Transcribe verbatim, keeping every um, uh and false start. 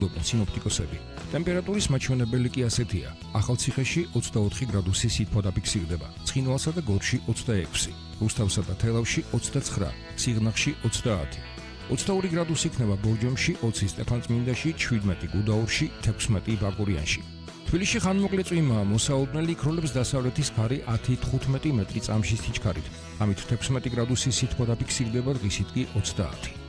სინოპტიკოსები. ტემპერატურის მაჩვენებელი კი ასეთია. ახალციხეში ოცდაოთხი გრადუსი სითბო ფიქსირდება, ცხინვალსა და გორში ოცდაექვსი, რუსთავსა და თელავში ოცდაცხრა, სიღნაღში ოცდაათი. ოცდაორი გრადუსი იქნება ბორჯომში, ოცი სტეფანწმინდაში, შვიდმეტი გუდაურში, თექვსმეტი ბაკურიანში. თბილისში ხანმოკლე წვიმაა, მოსაოდნელი იქროლებს დასავლეთის ქარი ათი თხუთმეტი მეტრი წამში სიჩქარით. ამით თექვსმეტი გრადუსი სითბო ფიქსირდება, დღისით კი ოცდაათი.